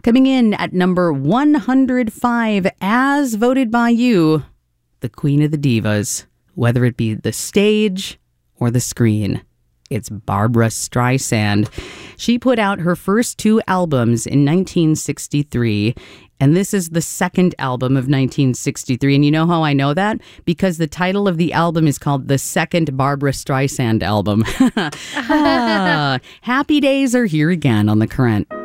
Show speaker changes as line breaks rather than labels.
Coming in at number 105, as voted by you, the Queen of the Divas, whether it be the stage or the screen. It's Barbra Streisand. She put out her first two albums in 1963, and this is the second album of 1963. And you know how I know that? Because the title of the album is called The Second Barbra Streisand Album. Happy days are here again on The Current.